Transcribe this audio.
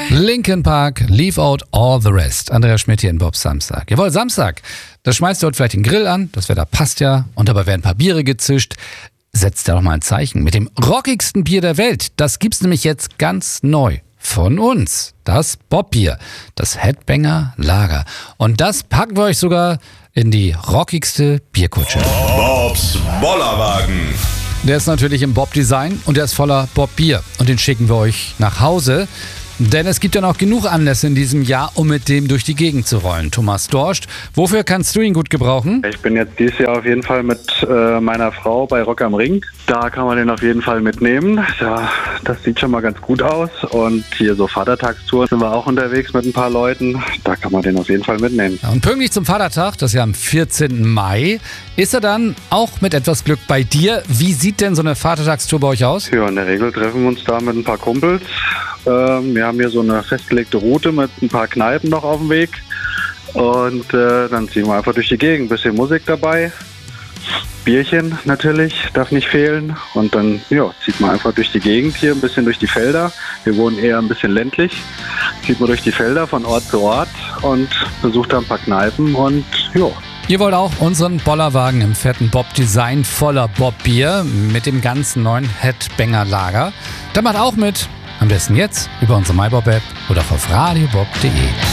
Linkin Park, Leave Out All the Rest. Andreas Schmidt hier in Bobs Samstag. Jawohl, Samstag. Da schmeißt ihr heute vielleicht den Grill an, das Wetter passt ja. Und dabei werden ein paar Biere gezischt. Setzt da doch mal ein Zeichen mit dem rockigsten Bier der Welt. Das gibt's nämlich jetzt ganz neu. Von uns. Das Bobbier. Das Headbanger Lager. Und das packen wir euch sogar in die rockigste Bierkutsche. Bobs Bollerwagen. Der ist natürlich im Bob-Design und der ist voller Bob-Bier. Und den schicken wir euch nach Hause. Denn es gibt ja noch genug Anlässe in diesem Jahr, um mit dem durch die Gegend zu rollen. Thomas Dorscht, wofür kannst du ihn gut gebrauchen? Ich bin jetzt dieses Jahr auf jeden Fall mit meiner Frau bei Rock am Ring. Da kann man den auf jeden Fall mitnehmen. Ja, das sieht schon mal ganz gut aus. Und hier so Vatertagstour sind wir auch unterwegs mit ein paar Leuten. Da kann man den auf jeden Fall mitnehmen. Und pünktlich zum Vatertag, das ist ja am 14. Mai, ist er dann auch mit etwas Glück bei dir. Wie sieht denn so eine Vatertagstour bei euch aus? Ja, in der Regel treffen wir uns da mit ein paar Kumpels. Wir haben hier so eine festgelegte Route mit ein paar Kneipen noch auf dem Weg. Und dann ziehen wir einfach durch die Gegend. Ein bisschen Musik dabei. Bierchen natürlich, darf nicht fehlen. Und dann zieht man einfach durch die Gegend hier, ein bisschen durch die Felder. Wir wohnen eher ein bisschen ländlich. Zieht man durch die Felder von Ort zu Ort und besucht da ein paar Kneipen und ja. Ihr wollt auch unseren Bollerwagen im fetten Bob-Design voller Bob-Bier mit dem ganzen neuen Headbanger Lager. Dann macht auch mit. Am besten jetzt über unsere MyBob-App oder auf radiobob.de.